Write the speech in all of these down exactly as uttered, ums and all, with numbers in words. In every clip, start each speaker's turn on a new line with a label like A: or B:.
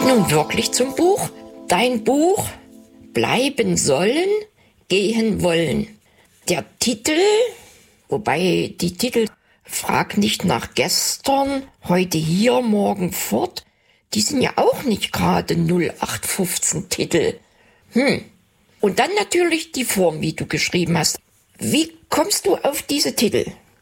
A: Nun wirklich zum Buch. Dein Buch Bleiben sollen, gehen wollen. Der Titel, wobei die Titel Frag nicht nach gestern, heute hier, morgen fort, die sind ja auch nicht gerade null acht fünfzehn Titel. Hm. Und dann natürlich die Form, wie du geschrieben hast. Wie kommst du auf diese Titel?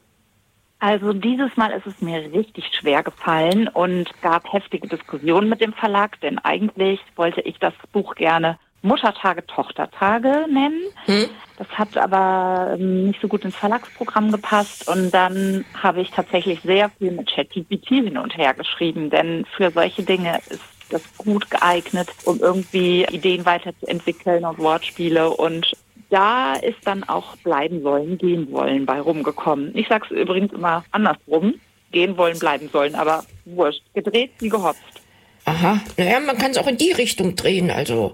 B: Also dieses Mal ist es mir richtig schwer gefallen und gab heftige Diskussionen mit dem Verlag, denn eigentlich wollte ich das Buch gerne Muttertage, Tochtertage nennen. Hm. Das hat aber nicht so gut ins Verlagsprogramm gepasst und dann habe ich tatsächlich sehr viel mit ChatGPT hin und her geschrieben, denn für solche Dinge ist das gut geeignet, um irgendwie Ideen weiterzuentwickeln und Wortspiele, und da ist dann auch bleiben sollen, gehen wollen bei rumgekommen. Ich sag's übrigens immer andersrum, gehen wollen, bleiben sollen, aber wurscht, gedreht wie gehopst.
A: Aha, naja, man kann es auch in die Richtung drehen, also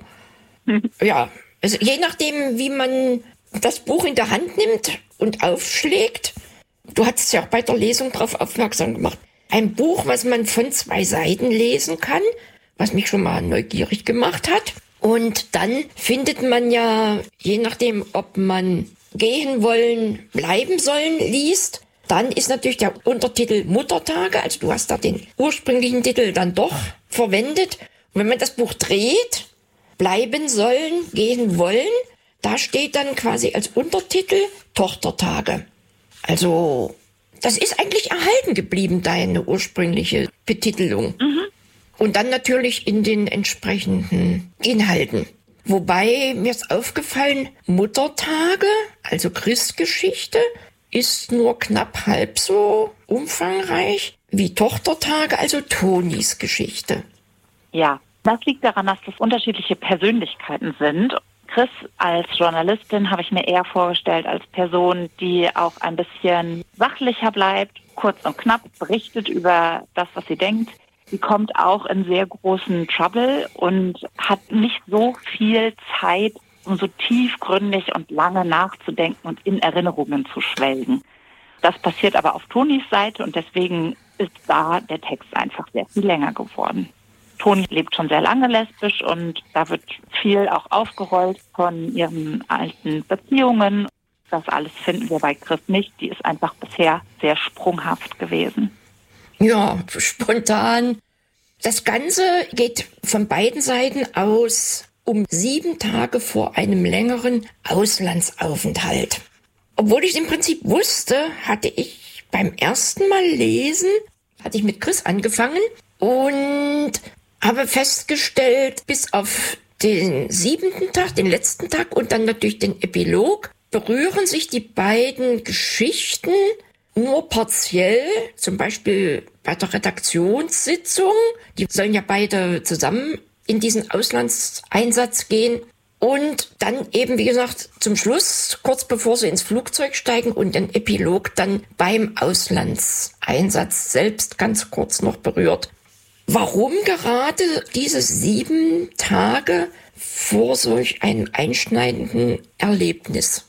A: ja, also je nachdem, wie man das Buch in der Hand nimmt und aufschlägt. Du hattest ja auch bei der Lesung darauf aufmerksam gemacht. Ein Buch, was man von zwei Seiten lesen kann, was mich schon mal neugierig gemacht hat. Und dann findet man ja, je nachdem, ob man gehen wollen, bleiben sollen liest, dann ist natürlich der Untertitel Muttertage, also du hast da den ursprünglichen Titel dann doch verwendet. Und wenn man das Buch dreht, bleiben sollen, gehen wollen, da steht dann quasi als Untertitel Tochtertage. Also das ist eigentlich erhalten geblieben, deine ursprüngliche Betitelung. Mhm. Und dann natürlich in den entsprechenden Inhalten. Wobei mir ist aufgefallen, Muttertage, also Christgeschichte, ist nur knapp halb so umfangreich wie Tochtertage, also Tonis Geschichte.
B: Ja, das liegt daran, dass das unterschiedliche Persönlichkeiten sind. Chris als Journalistin habe ich mir eher vorgestellt als Person, die auch ein bisschen sachlicher bleibt, kurz und knapp berichtet über das, was sie denkt. Sie kommt auch in sehr großen Trouble und hat nicht so viel Zeit, um so tiefgründig und lange nachzudenken und in Erinnerungen zu schwelgen. Das passiert aber auf Tonis Seite und deswegen ist da der Text einfach sehr viel länger geworden. Toni lebt schon sehr lange lesbisch und da wird viel auch aufgerollt von ihren alten Beziehungen. Das alles finden wir bei Chris nicht. Die ist einfach bisher sehr sprunghaft gewesen.
A: Ja, spontan. Das Ganze geht von beiden Seiten aus um sieben Tage vor einem längeren Auslandsaufenthalt. Obwohl ich es im Prinzip wusste, hatte ich beim ersten Mal lesen, hatte ich mit Chris angefangen und habe festgestellt, bis auf den siebenten Tag, den letzten Tag und dann natürlich den Epilog, berühren sich die beiden Geschichten nur partiell, zum Beispiel bei der Redaktionssitzung. Die sollen ja beide zusammen in diesen Auslandseinsatz gehen. Und dann eben, wie gesagt, zum Schluss, kurz bevor sie ins Flugzeug steigen und den Epilog dann beim Auslandseinsatz selbst ganz kurz noch berührt. Warum gerade diese sieben Tage vor solch einem einschneidenden Erlebnis?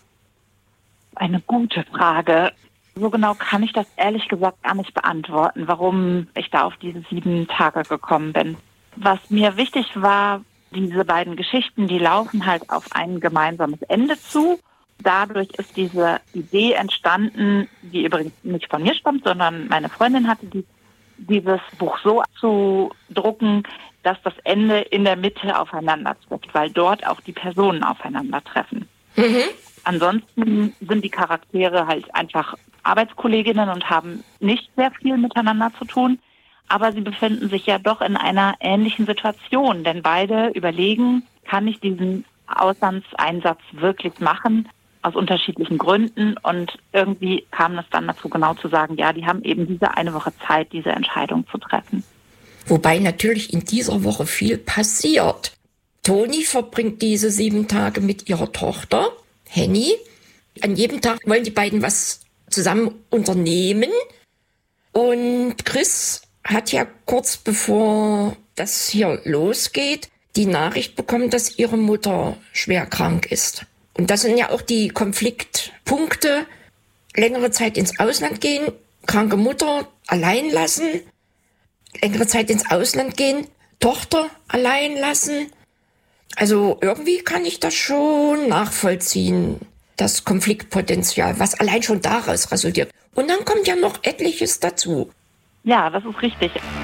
B: Eine gute Frage. So genau kann ich das ehrlich gesagt gar nicht beantworten, warum ich da auf diese sieben Tage gekommen bin. Was mir wichtig war, diese beiden Geschichten, die laufen halt auf ein gemeinsames Ende zu. Dadurch ist diese Idee entstanden, die übrigens nicht von mir stammt, sondern meine Freundin hatte die, dieses Buch so zu drucken, dass das Ende in der Mitte aufeinander trifft, weil dort auch die Personen aufeinandertreffen. Mhm. Ansonsten sind die Charaktere halt einfach Arbeitskolleginnen und haben nicht sehr viel miteinander zu tun. Aber sie befinden sich ja doch in einer ähnlichen Situation, denn beide überlegen, kann ich diesen Auslandseinsatz wirklich machen, aus unterschiedlichen Gründen. Und irgendwie kam es dann dazu, genau zu sagen, ja, die haben eben diese eine Woche Zeit, diese Entscheidung zu treffen.
A: Wobei natürlich in dieser Woche viel passiert. Toni verbringt diese sieben Tage mit ihrer Tochter, Henny. An jedem Tag wollen die beiden was zusammen unternehmen. Und Chris hat ja kurz bevor das hier losgeht, die Nachricht bekommen, dass ihre Mutter schwer krank ist. Und das sind ja auch die Konfliktpunkte. Längere Zeit ins Ausland gehen, kranke Mutter allein lassen, längere Zeit ins Ausland gehen, Tochter allein lassen. Also irgendwie kann ich das schon nachvollziehen, das Konfliktpotenzial, was allein schon daraus resultiert. Und dann kommt ja noch etliches dazu.
B: Ja, das ist richtig.